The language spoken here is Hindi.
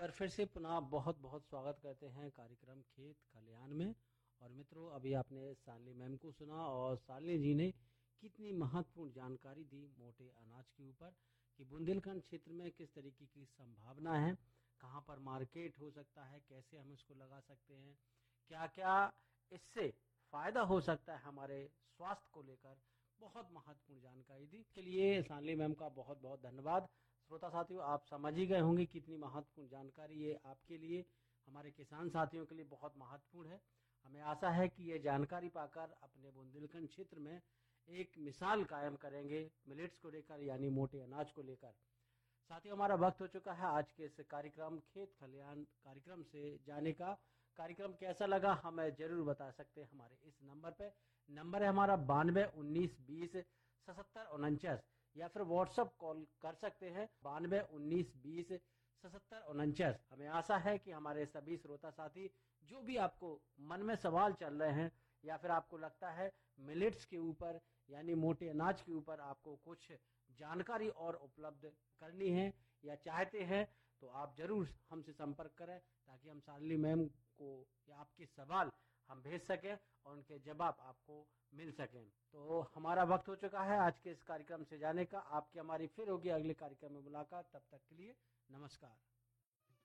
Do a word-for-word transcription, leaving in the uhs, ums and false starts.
बार फिर से पुनः बहुत बहुत स्वागत करते हैं कार्यक्रम खेत खलिहान में। और मित्रों, अभी आपने शालिनी मैम को सुना और शालिनी जी ने कितनी महत्वपूर्ण जानकारी दी मोटे अनाज के ऊपर कि बुंदेलखंड क्षेत्र में किस तरीके की संभावना है, कहाँ पर मार्केट हो सकता है, कैसे हम इसको लगा सकते हैं, क्या क्या इससे फायदा हो सकता है हमारे स्वास्थ्य को लेकर। बहुत महत्वपूर्ण जानकारी दी, के लिए शालिनी मैम का बहुत बहुत धन्यवाद। श्रोता साथियों, आप समझ ही गए होंगे कितनी महत्वपूर्ण जानकारी ये आपके लिए, हमारे किसान साथियों के लिए बहुत महत्वपूर्ण है। हमें आशा है कि ये जानकारी पाकर अपने बुंदेलखंड क्षेत्र में एक मिसाल कायम करेंगे मिलेट्स को लेकर, यानी मोटे अनाज को लेकर। साथियों, हमारा वक्त हो चुका है आज के इस कार्यक्रम खेत खलिहान कार्यक्रम से जाने का। कार्यक्रम कैसा लगा हमें जरूर बता सकते हैं हमारे इस नंबर पे। नंबर है हमारा बानवे उन्नीस बीस सतहत्तर उनचास, या फिर व्हाट्सएप कॉल कर सकते हैं बानवे उन्नीस बीस सतहत्तर उनचास। हमें आशा है कि हमारे सभी श्रोता साथी जो भी आपको मन में सवाल चल रहे हैं या फिर आपको लगता है मिलेट्स के ऊपर यानी मोटे अनाज के ऊपर आपको कुछ जानकारी और उपलब्ध करनी है या चाहते हैं, तो आप जरूर हमसे संपर्क करें ताकि हम शालिनी मैम को या आपके सवाल हम भेज सकें और उनके जवाब आपको मिल सकें। तो हमारा वक्त हो चुका है आज के इस कार्यक्रम से जाने का। आपकी हमारी फिर होगी अगले कार्यक्रम में मुलाकात। तब तक के लिए नमस्कार।